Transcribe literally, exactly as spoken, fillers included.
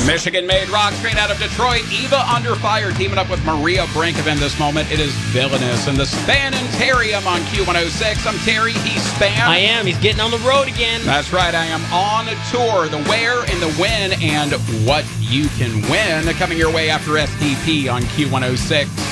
Michigan-made rock straight out of Detroit. Eva Under Fire teaming up with Maria Brankov in this moment. It is Villainous and the Spanitarium on Q one oh six. I'm Terry. He's Span. I am. He's getting on the road again. That's right. I am on tour. The where and the when and what you can win coming your way after S T P on Q one oh six.